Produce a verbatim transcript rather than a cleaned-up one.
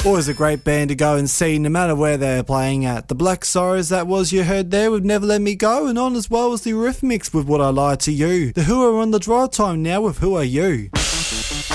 Always a great band to go and see, no matter where they're playing at. The Black Sorrows, that was you heard there with Never Let Me Go, and on as well as the Eurythmics with What I Lie to You. The Who are on the drive time now with Who Are You?